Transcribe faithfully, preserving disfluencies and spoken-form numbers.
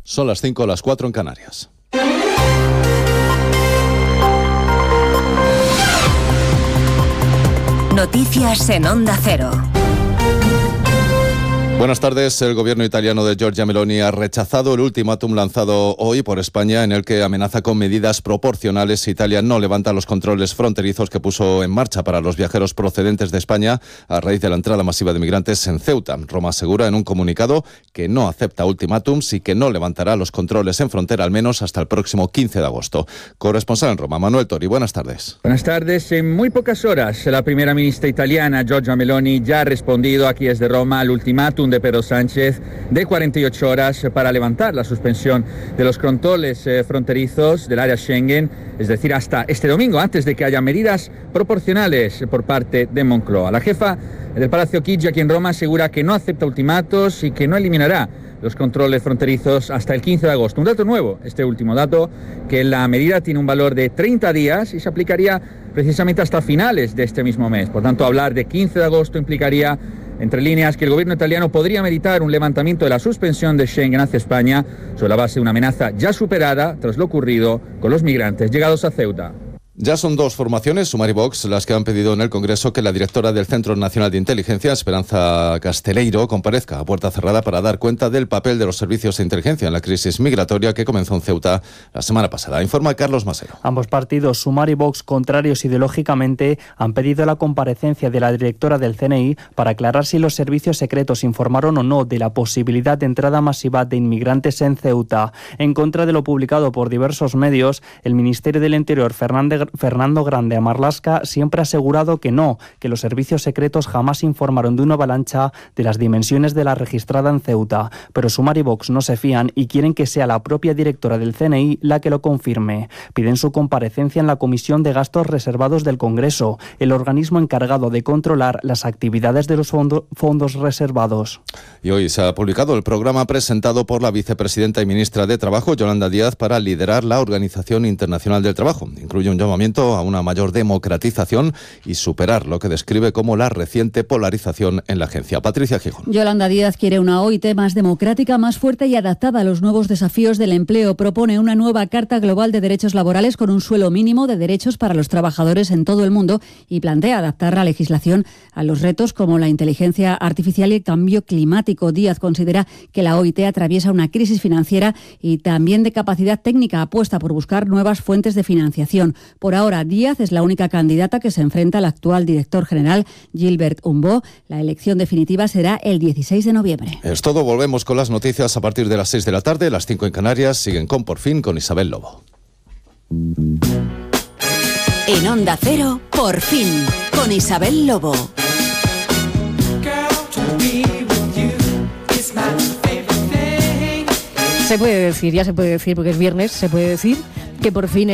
Son las cinco, las cuatro en Canarias. Noticias en Onda Cero. Buenas tardes. El gobierno italiano de Giorgia Meloni ha rechazado el ultimátum lanzado hoy por España en el que amenaza con medidas proporcionales si Italia no levanta los controles fronterizos que puso en marcha para los viajeros procedentes de España a raíz de la entrada masiva de migrantes en Ceuta. Roma asegura en un comunicado que no acepta ultimátums y que no levantará los controles en frontera al menos hasta el próximo quince de agosto. Corresponsal en Roma, Manuel Tori, buenas tardes. Buenas tardes. En muy pocas horas, la primera ministra italiana, Giorgia Meloni, ya ha respondido aquí desde Roma al ultimátum de Pedro Sánchez de cuarenta y ocho horas para levantar la suspensión de los controles eh, fronterizos del área Schengen, es decir, hasta este domingo, antes de que haya medidas proporcionales por parte de Moncloa. La jefa del Palacio Chigi aquí en Roma asegura que no acepta ultimátos y que no eliminará los controles fronterizos hasta el quince de agosto. Un dato nuevo, este último dato, que la medida tiene un valor de treinta días y se aplicaría precisamente hasta finales de este mismo mes. Por tanto, hablar de quince de agosto implicaría, entre líneas, que el gobierno italiano podría meditar un levantamiento de la suspensión de Schengen hacia España sobre la base de una amenaza ya superada tras lo ocurrido con los migrantes llegados a Ceuta. Ya son dos formaciones, Sumar y Vox, las que han pedido en el Congreso que la directora del Centro Nacional de Inteligencia, Esperanza Casteleiro, comparezca a puerta cerrada para dar cuenta del papel de los servicios de inteligencia en la crisis migratoria que comenzó en Ceuta la semana pasada. Informa Carlos Masero. Ambos partidos, Sumar y Vox, contrarios ideológicamente, han pedido la comparecencia de la directora del C N I para aclarar si los servicios secretos informaron o no de la posibilidad de entrada masiva de inmigrantes en Ceuta. En contra de lo publicado por diversos medios, el Ministerio del Interior, Fernández Fernando Grande Marlaska, siempre ha asegurado que no, que los servicios secretos jamás informaron de una avalancha de las dimensiones de la registrada en Ceuta. Pero Sumar y Vox no se fían y quieren que sea la propia directora del C N I la que lo confirme. Piden su comparecencia en la Comisión de Gastos Reservados del Congreso, el organismo encargado de controlar las actividades de los fondo, fondos reservados. Y hoy se ha publicado el programa presentado por la vicepresidenta y ministra de Trabajo, Yolanda Díaz, para liderar la Organización Internacional del Trabajo. Incluye un llamamiento a una mayor democratización y superar lo que describe como la reciente polarización en la agencia. Patricia Gijón. Yolanda Díaz quiere una O I T más democrática, más fuerte y adaptada a los nuevos desafíos del empleo. Propone una nueva Carta Global de Derechos Laborales con un suelo mínimo de derechos para los trabajadores en todo el mundo y plantea adaptar la legislación a los retos como la inteligencia artificial y el cambio climático. Díaz considera que la O I T atraviesa una crisis financiera y también de capacidad técnica. Apuesta por buscar nuevas fuentes de financiación. Por ahora, Díaz es la única candidata que se enfrenta al actual director general, Gilbert Humbo. La elección definitiva será el dieciséis de noviembre. Es todo. Volvemos con las noticias a partir de las seis de la tarde. Las cinco en Canarias. Siguen con Por Fin con Isabel Lobo. En Onda Cero, Por Fin, con Isabel Lobo. Se puede decir, ya se puede decir, porque es viernes, se puede decir que por fin